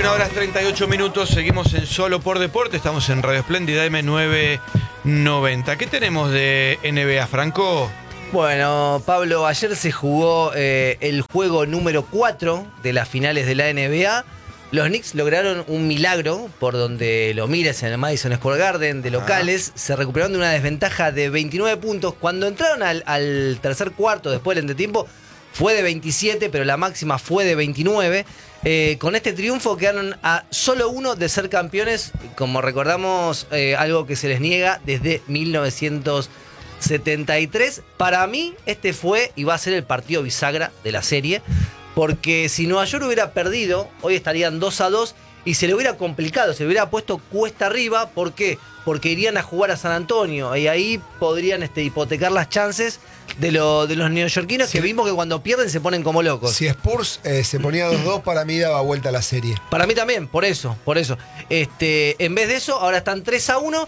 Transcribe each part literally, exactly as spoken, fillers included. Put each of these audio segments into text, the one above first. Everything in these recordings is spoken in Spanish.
veintiuna horas treinta y ocho minutos, seguimos en Solo por Deporte, estamos en Radio Espléndida eme novecientos noventa. ¿Qué tenemos de N B A, Franco? Bueno, Pablo, ayer se jugó eh, el juego número cuatro de las finales de la N B A. Los Knicks lograron un milagro, por donde lo mires, en el Madison Square Garden, de locales. Ah. Se recuperaron de una desventaja de veintinueve puntos. Cuando entraron al, al tercer cuarto, después del entretiempo, fue de veintisiete, pero la máxima fue de veintinueve. Eh, con este triunfo quedaron a solo uno de ser campeones, como recordamos, eh, algo que se les niega desde mil novecientos setenta y tres. Para mí, este fue y va a ser el partido bisagra de la serie, porque si Nueva York hubiera perdido, hoy estarían dos a dos y se le hubiera complicado, se le hubiera puesto cuesta arriba. ¿Por qué? Porque irían a jugar a San Antonio y ahí podrían este, hipotecar las chances de, lo, de los neoyorquinos, sí, que vimos que cuando pierden se ponen como locos. Si Spurs eh, se ponía dos dos, para mí daba vuelta a la serie. Para mí también, por eso, por eso. Este, en vez de eso, ahora están tres a uno.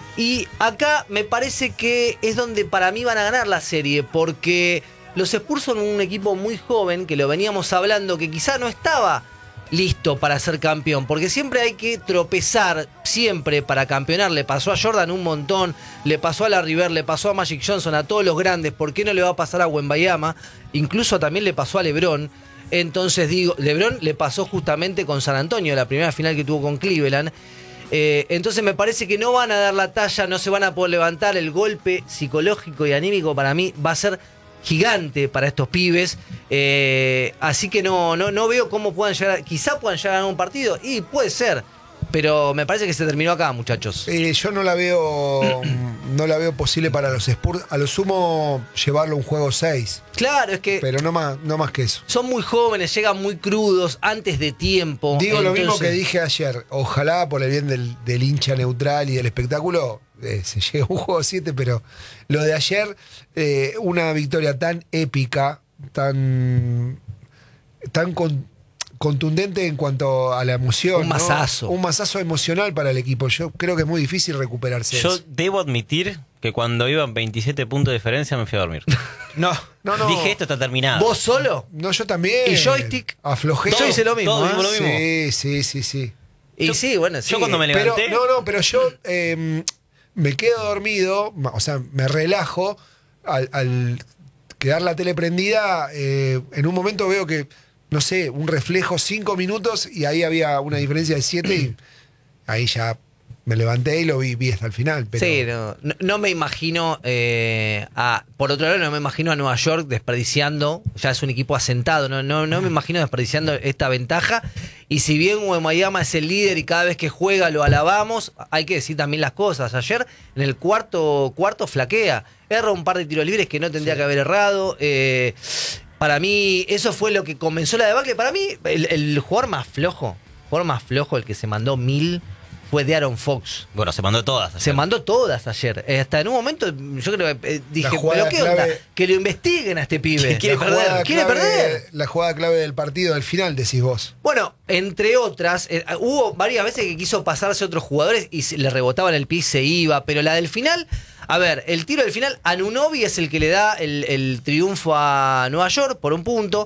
Y acá me parece que es donde para mí van a ganar la serie, porque los Spurs son un equipo muy joven, que lo veníamos hablando, que quizá no estaba listo para ser campeón, porque siempre hay que tropezar, siempre para campeonar. Le pasó a Jordan un montón, le pasó a Larry Bird, le pasó a Magic Johnson, a todos los grandes. ¿Por qué no le va a pasar a Wembanyama? Incluso también le pasó a LeBron. Entonces digo, LeBron le pasó justamente con San Antonio, la primera final que tuvo con Cleveland. Eh, entonces me parece que no van a dar la talla, no se van a poder levantar. El golpe psicológico y anímico para mí va a ser gigante para estos pibes, eh, así que no, no, no veo cómo puedan llegar a, quizá puedan llegar a un partido, y puede ser, pero me parece que se terminó acá, muchachos. Eh, yo no la veo no la veo posible para los Spurs, a lo sumo llevarlo a un juego seis. Claro, es que pero no más, no más que eso. Son muy jóvenes, llegan muy crudos, antes de tiempo. Digo entonces... lo mismo que dije ayer, ojalá por el bien del, del hincha neutral y del espectáculo Eh, se llega a un juego siete, pero lo de ayer, eh, una victoria tan épica, tan, tan con, contundente en cuanto a la emoción. Un masazo. ¿no? Un masazo emocional para el equipo. Yo creo que es muy difícil recuperarse. Yo eso. debo admitir que cuando iban veintisiete puntos de diferencia me fui a dormir. No, no, no. Dije, esto está terminado. ¿Vos solo? No, yo también. ¿Y joystick? Aflojé. Yo hice lo mismo. Todos ¿eh? vimos lo mismo. Sí, sí, sí, sí. Y yo, sí, bueno, sí. Yo cuando me levanté... Pero, no, no, pero yo... Eh, me quedo dormido, o sea, me relajo al, al quedar la tele prendida. Eh, en un momento veo que, no sé, un reflejo, cinco minutos, y ahí había una diferencia de siete, y ahí ya me levanté y lo vi, vi hasta el final. Pero... Sí, no, no, no me imagino, eh, a, por otro lado, no me imagino a Nueva York desperdiciando, ya es un equipo asentado, no, no, no me imagino desperdiciando esta ventaja. Y si bien Wembanyama es el líder y cada vez que juega lo alabamos, hay que decir también las cosas. Ayer en el cuarto cuarto flaquea, erra un par de tiros libres que no tendría sí. que haber errado. Eh, para mí eso fue lo que comenzó la debacle. Para mí el, el jugador más flojo, jugador más flojo, el que se mandó mil, fue de Aaron Fox. Bueno, se mandó todas ayer. Se mandó todas ayer. Eh, hasta en un momento yo creo que eh, dije, ¿pero qué clave, onda? Que lo investiguen a este pibe. ¿Quiere perder? ¿Quiere clave, perder? La jugada clave del partido, al final, decís vos. Bueno, entre otras, eh, hubo varias veces que quiso pasarse a otros jugadores y se, le rebotaban el pie y se iba, pero la del final, a ver, el tiro del final, Anunoby es el que le da el, el triunfo a Nueva York por un punto.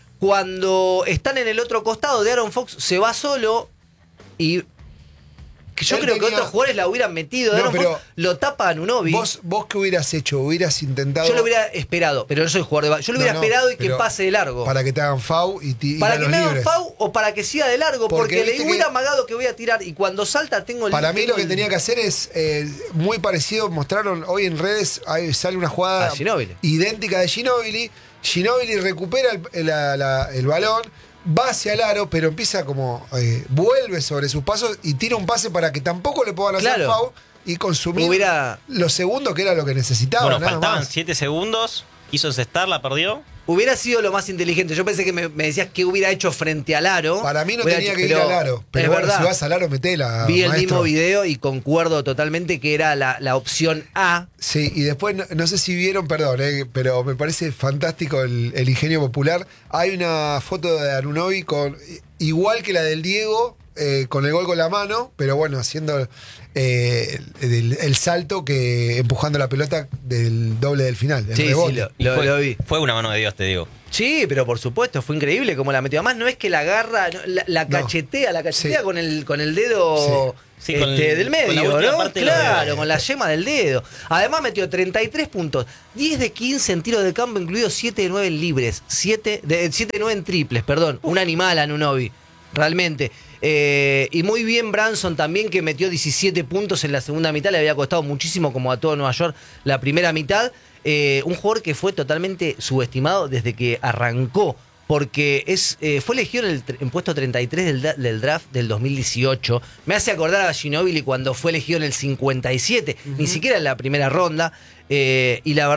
Cuando están en el otro costado de Aaron Fox, se va solo y... que yo Él creo tenía... que otros jugadores la hubieran metido. No, pero Fox, lo tapa Anunoby. ¿Vos, ¿Vos qué hubieras hecho? ¿Hubieras intentado? Yo lo hubiera esperado, pero no soy jugador de... Yo lo hubiera no, no, esperado y que pase de largo. Para que te hagan foul y ti, Para y que me hagan foul o para que siga de largo, porque, porque le hubiera que... amagado que voy a tirar y cuando salta tengo el... Para mí lo que el... tenía que hacer es eh, muy parecido, mostraron hoy en redes, ahí sale una jugada idéntica de Ginóbili. Ginóbili recupera el, la, la, el balón, va hacia el aro, pero empieza como, eh, vuelve sobre sus pasos y tira un pase para que tampoco le puedan hacer claro. foul y consumir Hubiera... los segundos que era lo que necesitaba. Bueno, nada faltaban siete segundos, quiso encestar, la perdió. Hubiera sido lo más inteligente. Yo pensé que me, me decías que hubiera hecho frente al aro. Para mí no hubiera tenía hecho, que ir al aro. Pero es bueno, verdad. Si vas al aro, metela. Vi el maestro. mismo video y concuerdo totalmente que era la, la opción A. Sí, y después, no, no sé si vieron, perdón, eh, pero me parece fantástico el, el ingenio popular. Hay una foto de Anunoby con igual que la del Diego, eh, con el gol con la mano, pero bueno, haciendo eh, el, el salto que empujando la pelota del doble del final. El sí, rebote. sí, lo, lo, fue, lo vi. Fue una mano de Dios, te digo. Sí, pero por supuesto, fue increíble como la metió. Además, no es que la agarra, no, la, la cachetea, la cachetea Sí. con el con el dedo Sí. Sí, este, con el- del con la medio, última ¿no? parte de los Claro, dedos. con la yema del dedo. Además, metió treinta y tres puntos, diez de quince en tiro de campo, incluidos siete de nueve en libres, siete de nueve en triples, perdón. Un animal Anunoby, realmente. Eh, y muy bien Branson también, que metió diecisiete puntos en la segunda mitad. Le había costado muchísimo, como a todo Nueva York, la primera mitad. Eh, un jugador que fue totalmente subestimado desde que arrancó, porque es eh, fue elegido en el en puesto treinta y tres del, del draft del dos mil dieciocho. Me hace acordar a Ginóbili cuando fue elegido en el cincuenta y siete, uh-huh. Ni siquiera en la primera ronda. Eh, y la verdad